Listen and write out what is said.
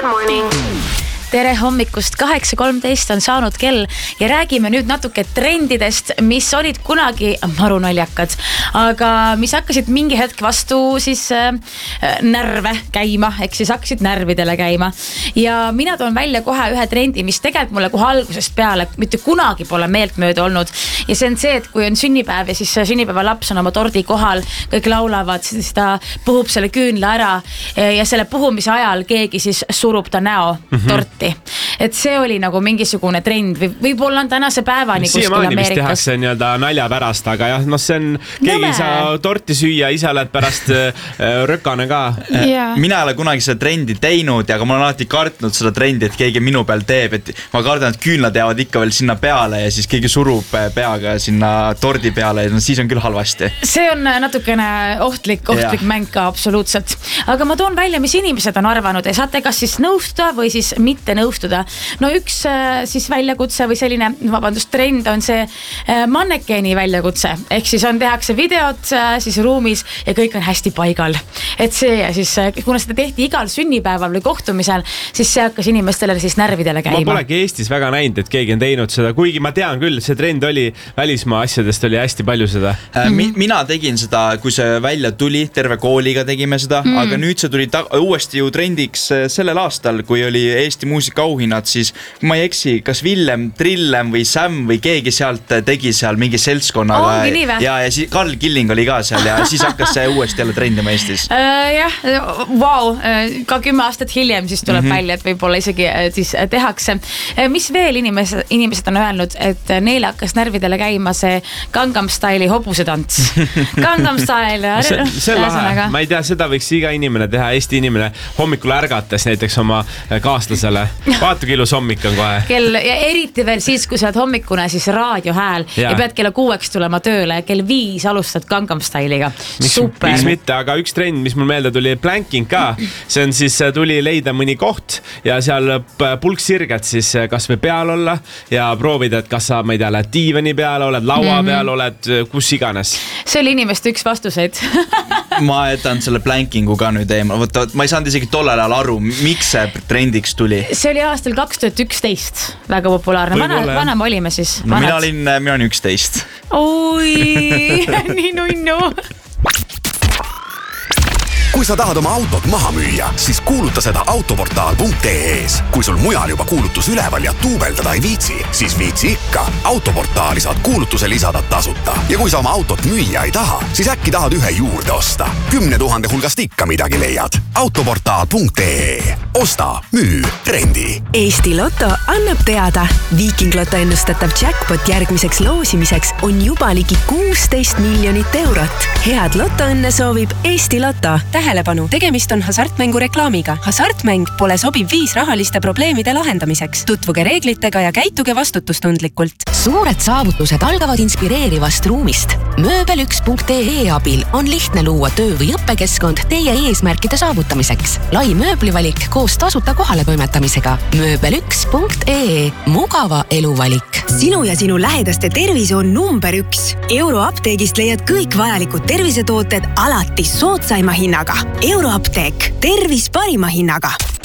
morning. Tere hommikust, 8.13 on saanud kell ja räägime nüüd natuke trendidest, mis olid kunagi marunaljakad, aga mis hakkasid mingi hetk vastu siis närve käima, ehk siis hakkasid närvidele käima. Ja mina toon välja kohe ühe trendi, mis tegelikult mulle kohe algusest peale mitte kunagi pole meeltmööda olnud. Ja see on see, et kui on sünnipäev ja siis sünnipäeva laps on oma tordi kohal, kõik laulavad, siis ta puhub selle küünla ära ja selle puhumise ajal keegi siis surub ta näo torti. Et see oli nagu mingisugune trend või võib-olla on tänase päevani kuskil Ameerikas. Siiamaani vist tehakse nii-öelda nalja pärast, aga jah, no see on, keegi saa torti süüa, ise oled pärast rökane ka. Mina ei ole kunagi seda trendi teinud, aga ma olen alati kartnud seda trendi, et keegi minu peal teeb, et ma kardan, et küünlad jäävad ikka veel sinna peale ja siis keegi surub peaga sinna tordi peale ja siis on küll halvasti. See on natukene ohtlik mäng ka absoluutselt. Aga ma toon välja, mis inimesed on arvanud ja saate kas siis nõustuda või siis mitte nõustuda. No üks siis väljakutse või selline, trend on see mannekeeni väljakutse. Ehk siis tehakse videot siis ruumis ja kõik on hästi paigal. Et see ja siis, kuna seda tehti igal sünnipäeval või kohtumisel, siis see hakkas inimestele siis närvidele käima. Ma polegi Eestis väga näinud, et keegi on teinud seda, kuigi ma tean küll, see trend oli, välismaa asjadest oli hästi palju seda. Mina tegin seda, kui see välja tuli, terve kooliga tegime seda, aga nüüd see tuli uuesti ju trendiks sellel aastal, kui oli Eesti muusikaauhinnad, siis ma ei eksi, kas Villem, Trillem või Sam või keegi sealt tegi seal mingi seltskonnaga ja siis Karl Killing oli ka seal ja siis hakkas see uuesti jälle trendima Eestis. Ka 10 aastat hiljem siis tuleb välja, et võib-olla isegi siis tehakse. Mis veel inimesed on öelnud, et neile hakkas närvidele käima see Gangnam Style'i hobusetants. Gangnam Style. See on lahe. Ma ei tea, seda võiks iga inimene teha, Eesti inimene hommikul ärgates näiteks oma kaaslasele. Vaatagi ilus hommik on kohe. Ja eriti veel siis, kui sa oled hommikune siis raadiohääl ja pead kella 6 tulema tööle ja kell 5 alustad Gangnam Style'iga. Super. Miks mitte, aga üks trend, mis mul meelde tuli, planking ka. See on siis, tuli leida mõni koht ja seal pulksirged siis kas või peal olla ja proovida, et kas sa, ma ei tea, oled diivani peal, oled laua peal, oled kus iganes. See oli inimeste üks vastuseid. Ma jätan selle plankingu ka nüüd eemal. Ma ei saanud isegi tollel ajal aru, miks see trendiks tuli. See oli aastal 2011 väga populaarne. Vanem olime siis. No, mina olin 11. Oi, nii nunnu. Kui sa tahad oma autot maha müüa, siis kuuluta seda autoportaal.ee-s. Kui sul mujal juba kuulutus üleval ja tuubeldada ei viitsi, siis viitsi ikka. Autoportaali saad kuulutuse lisada tasuta. Ja kui sa oma autot müüa ei taha, siis äkki tahad ühe juurde osta. 10 000 hulgast ikka midagi leiad. Autoportaal.ee. Osta, müü, rendi. Eesti Lotto annab teada. Viiking Lotto ennustatav jackpot järgmiseks loosimiseks on juba ligi 16 miljonit eurot. Head Lottoõnne soovib Eesti Lotto. Tähelepanu, tegemist on hasartmängu reklaamiga. Hasartmäng pole sobiv viis rahaliste probleemide lahendamiseks. Tutvuge reeglitega ja käituge vastutustundlikult. Suured saavutused algavad inspireerivast ruumist. Mööbel1.ee abil on lihtne luua töö- või õppekeskkond teie eesmärkide saavutamiseks. Lai mööblivalik koos tasuta kohale toimetamisega. Mööbel1.ee. Mugava eluvalik. Sinu ja sinu lähedaste tervis on number 1. Euroapteegist leiad kõik vajalikud tervisetooted alati soodsaima hinnaga. Euroapteek. Tervis parima hinnaga.